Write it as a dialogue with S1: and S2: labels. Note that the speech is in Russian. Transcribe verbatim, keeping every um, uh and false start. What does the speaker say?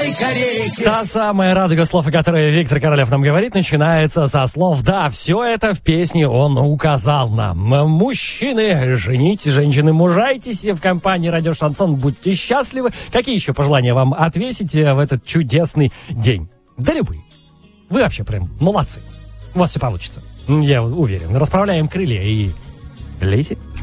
S1: белой карете.
S2: Та самая радуга слов, о которой Виктор Королев нам говорит, начинается со слов «да». Все это в песне он указал нам. Мужчины, женитесь, женщины, мужайтесь в компании «Радио Шансон», будьте счастливы. Какие еще пожелания вам отвесить в этот чудесный день? Да любые. Вы вообще прям молодцы. У вас все получится. Я уверен. Расправляем крылья и летим.